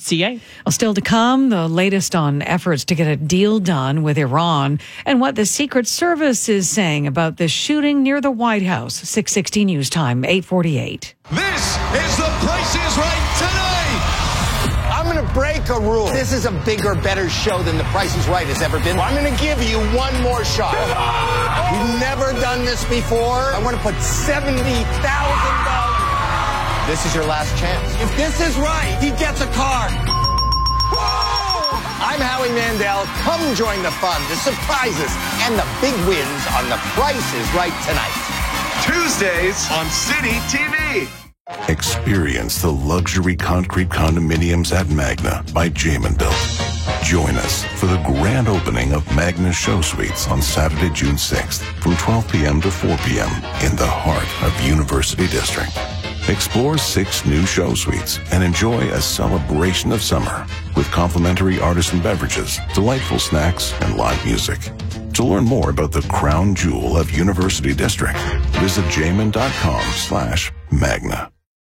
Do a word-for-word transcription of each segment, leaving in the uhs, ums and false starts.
C A. Well, still to come, the latest on efforts to get a deal done with Iran and what the Secret Service is saying about the shooting near the White House. six sixty News Time, eight forty-eight. This is The Price is Right tonight. I'm going to break a rule. This is a bigger, better show than The Price is Right has ever been. I'm going to give you one more shot. We've never done this before. I want to put seventy thousand dollars. This is your last chance. If this is right, he gets a car. Whoa! I'm Howie Mandel. Come join the fun, the surprises, and the big wins on The Price is Right tonight. Tuesdays on City T V. Experience the luxury concrete condominiums at Magna by Jamin Built. Join us for the grand opening of Magna Show Suites on Saturday, June sixth from twelve p.m. to four p.m. in the heart of University District. Explore six new show suites and enjoy a celebration of summer with complimentary artisan beverages, delightful snacks, and live music. To learn more about the crown jewel of University District, visit jamin.com slash magna.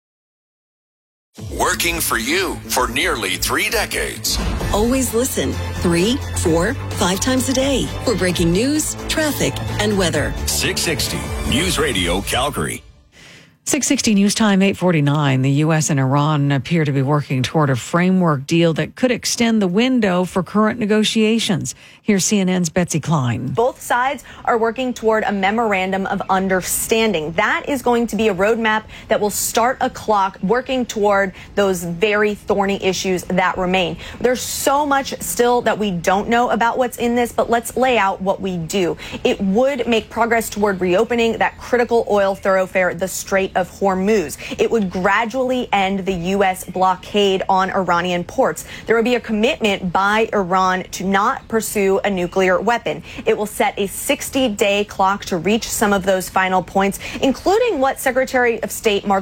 Working for you for nearly three decades. Always listen three, four, five times a day for breaking news, traffic, and weather. six sixty News Radio Calgary. six sixty News Time, eight forty-nine. The U S and Iran appear to be working toward a framework deal that could extend the window for current negotiations. Here's C N N's Betsy Klein. Both sides are working toward a memorandum of understanding. That is going to be a roadmap that will start a clock working toward those very thorny issues that remain. There's so much still that we don't know about what's in this, but let's lay out what we do. It would make progress toward reopening that critical oil thoroughfare, the Strait of Hormuz. It would gradually end the U S blockade on Iranian ports. There would be a commitment by Iran to not pursue a nuclear weapon. It will set a sixty-day clock to reach some of those final points, including what Secretary of State Mark